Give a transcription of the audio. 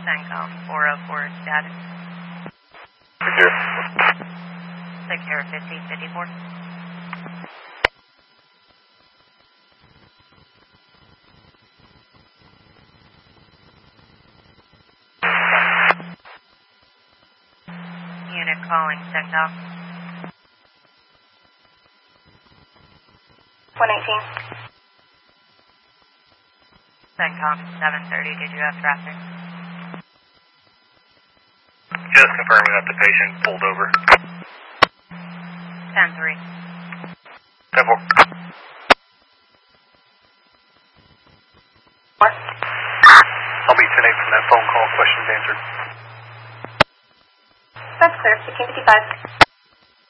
CENTCOM 404 status. 6-1554. Unit calling CENTCOM. 118. CENTCOM 730, did you have traffic? Just confirming that the patient pulled over. 10-3. 10-4. What? I'll be 10-8 from that phone call. Questions answered. That's clear. 1555.